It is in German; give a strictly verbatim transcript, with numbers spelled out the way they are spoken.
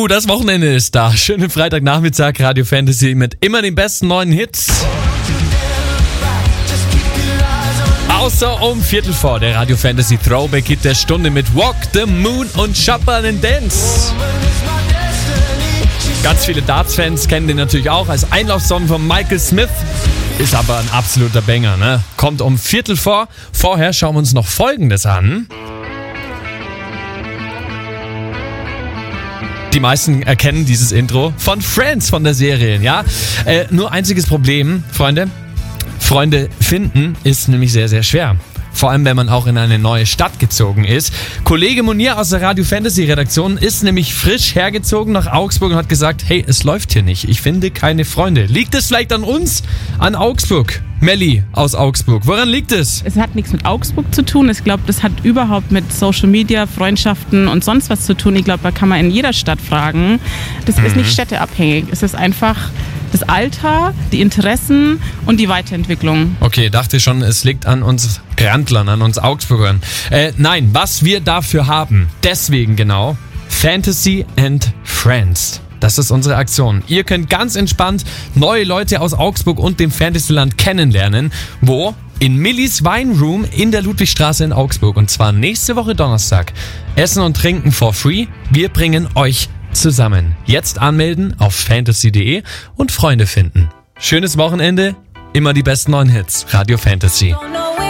Uh, das Wochenende ist da. Schönen Freitagnachmittag, Radio Fantasy mit immer den besten neuen Hits. Außer um Viertel vor der Radio Fantasy Throwback Hit der Stunde mit Walk the Moon und Shuffle and Dance. Ganz viele Darts-Fans kennen den natürlich auch als Einlaufsong von Michael Smith. Ist aber ein absoluter Banger, ne? Kommt um Viertel vor. Vorher schauen wir uns noch Folgendes an. Die meisten erkennen dieses Intro von Friends, von der Serie, ja? Äh, nur einziges Problem, Freunde. Freunde finden ist nämlich sehr, sehr schwer. Vor allem, wenn man auch in eine neue Stadt gezogen ist. Kollege Munir aus der Radio Fantasy Redaktion ist nämlich frisch hergezogen nach Augsburg und hat gesagt, hey, es läuft hier nicht. Ich finde keine Freunde. Liegt es vielleicht an uns? An Augsburg? Melli aus Augsburg. Woran liegt es? Es hat nichts mit Augsburg zu tun. Ich glaube, das hat überhaupt mit Social Media, Freundschaften und sonst was zu tun. Ich glaube, da kann man in jeder Stadt fragen. Das mhm. ist nicht städteabhängig. Es ist einfach das Alter, die Interessen und die Weiterentwicklung. Okay, dachte schon, es liegt an uns Grandlern, an uns Augsburgern. Äh, nein, was wir dafür haben, deswegen genau, Fantasy and Friends. Das ist unsere Aktion. Ihr könnt ganz entspannt neue Leute aus Augsburg und dem Fantasyland kennenlernen. Wo? In Millis Wine Room in der Ludwigstraße in Augsburg. Und zwar nächste Woche Donnerstag. Essen und Trinken for free. Wir bringen euch zusammen. Jetzt anmelden auf fantasy punkt de und Freunde finden. Schönes Wochenende, immer die besten neuen Hits. Radio Fantasy.